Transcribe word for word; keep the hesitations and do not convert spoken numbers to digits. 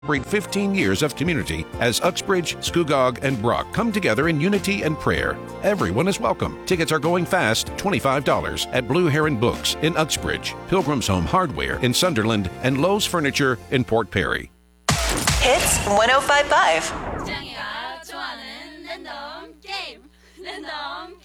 Celebrate fifteen years of community as Uxbridge, Scugog, and Brock come together in unity and prayer. Everyone is welcome. Tickets are going fast, twenty-five dollars at Blue Heron Books in Uxbridge, Pilgrim's Home Hardware in Sunderland, and Lowe's Furniture in Port Perry. Hits one oh five point five.